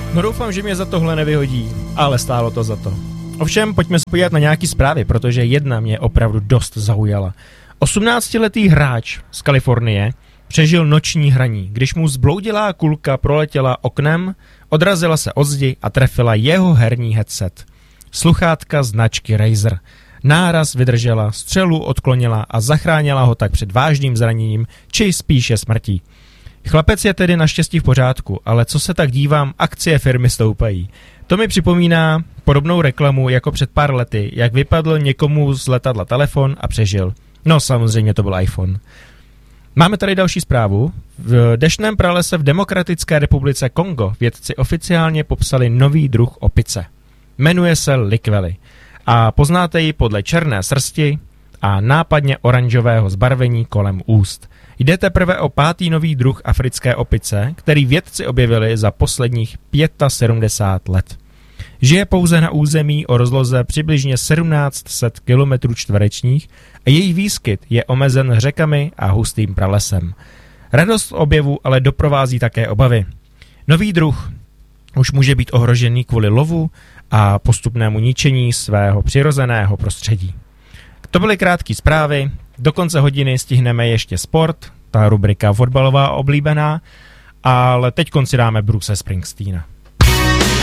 No doufám, že mě za tohle nevyhodí, ale stálo to za to. Ovšem, pojďme se podívat na nějaký zprávy, protože jedna mě opravdu dost zaujala. 18letý hráč z Kalifornie přežil noční hraní, když mu zbloudilá kulka proletěla oknem, odrazila se od zdi a trefila jeho herní headset. Sluchátka značky Razer. Náraz vydržela, střelu odklonila a zachránila ho tak před vážným zraněním, či spíše smrtí. Chlapec je tedy naštěstí v pořádku, ale co se tak dívám, akcie firmy stoupají. To mi připomíná podobnou reklamu jako před pár lety, jak vypadl někomu z letadla telefon a přežil. No samozřejmě to byl iPhone. Máme tady další zprávu. V deštném pralese v Demokratické republice Kongo vědci oficiálně popsali nový druh opice. Jmenuje se Liquely a poznáte ji podle černé srsti a nápadně oranžového zbarvení kolem úst. Jde teprve o 5. nový druh africké opice, který vědci objevili za posledních 75 let. Žije pouze na území o rozloze přibližně 1700 km čtverečních a její výskyt je omezen řekami a hustým pralesem. Radost objevu ale doprovází také obavy. Nový druh už může být ohrožený kvůli lovu a postupnému ničení svého přirozeného prostředí. To byly krátké zprávy, do konce hodiny stihneme ještě sport, ta rubrika fotbalová oblíbená, ale teď si dáme Bruce Springsteena.